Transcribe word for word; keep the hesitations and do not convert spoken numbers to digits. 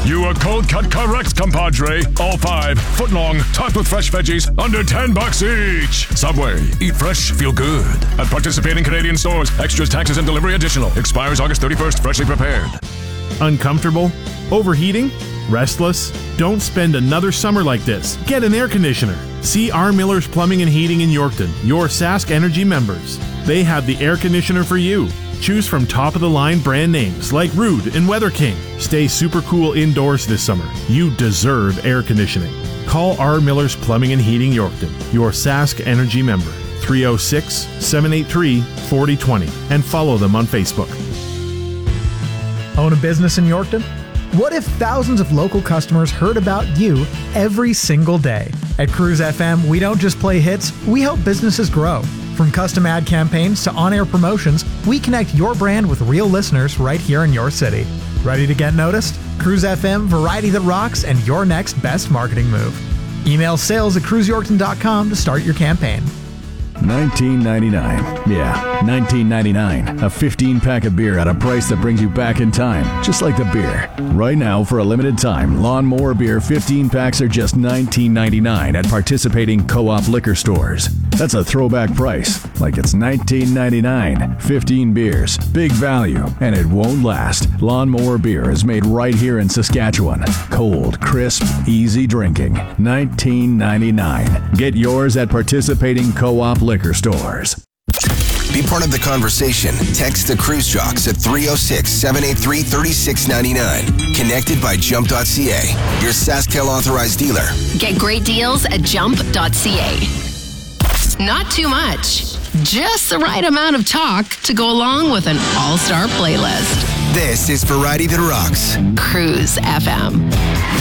You are cold cut correct, compadre. All five, foot long, topped with fresh veggies, under ten bucks each. Subway, eat fresh, feel good. At participating Canadian stores, extras, taxes, and delivery additional. Expires August thirty-first, freshly prepared. Uncomfortable? Overheating? Restless? Don't spend another summer like this. Get an air conditioner. See R. Miller's Plumbing and Heating in Yorkton, your Sask Energy members. They have the air conditioner for you. Choose from top-of-the-line brand names like Rude and Weather King. Stay super cool indoors this summer. You deserve air conditioning. Call R. Miller's Plumbing and Heating Yorkton, your Sask Energy member. three oh six, seven eight three, four oh two oh and follow them on Facebook. Own a business in Yorkton? What if thousands of local customers heard about you every single day? At Cruise F M, we don't just play hits, we help businesses grow. From custom ad campaigns to on-air promotions, we connect your brand with real listeners right here in your city. Ready to get noticed? Cruise F M, variety that rocks, and your next best marketing move. Email sales at cruise yorkton dot com to start your campaign. nineteen ninety-nine. Yeah, nineteen ninety-nine. A fifteen pack of beer at a price that brings you back in time, just like the beer. Right now, for a limited time, Lawnmower Beer fifteen packs are just nineteen ninety-nine at participating Co-op liquor stores. That's a throwback price, like it's nineteen ninety-nine. fifteen beers, big value, and it won't last. Lawnmower Beer is made right here in Saskatchewan. Cold, crisp, easy drinking. nineteen ninety-nine. Get yours at participating Co-op liquor stores. Be part of the conversation. Text the Cruise Jocks at three oh six, seven eight three, three six nine nine. Connected by jump dot c a, your SaskTel authorized dealer. Get great deals at jump dot c a. Not too much. Just the right amount of talk to go along with an all-star playlist. This is Variety That Rocks. Cruise F M.